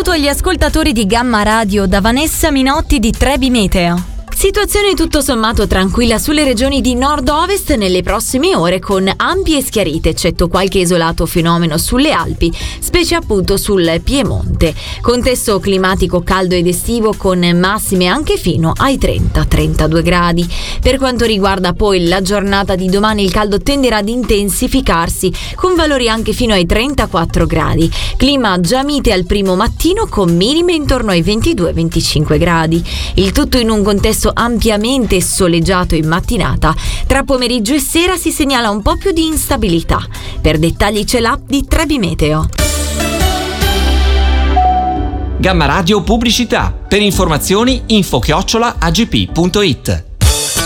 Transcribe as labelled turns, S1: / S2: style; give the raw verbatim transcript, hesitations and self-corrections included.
S1: saluto agli ascoltatori di Gamma Radio da Vanessa Minotti di Trebi Meteo. Situazione tutto sommato tranquilla sulle regioni di nord-ovest nelle prossime ore, con ampie schiarite, eccetto qualche isolato fenomeno sulle Alpi, specie appunto sul Piemonte. Contesto climatico caldo ed estivo, con massime anche fino ai trenta trentadue gradi. Per quanto riguarda poi la giornata di domani, il caldo tenderà ad intensificarsi, con valori anche fino ai trentaquattro gradi. Clima già mite al primo mattino, con minime intorno ai ventidue venticinque gradi. Il tutto in un contesto ampiamente soleggiato in mattinata. Tra pomeriggio e sera si segnala un po' più di instabilità. Per dettagli c'è l'app di Trebi Meteo.
S2: Gamma Radio Pubblicità. Per informazioni info chiocciola agp punto it.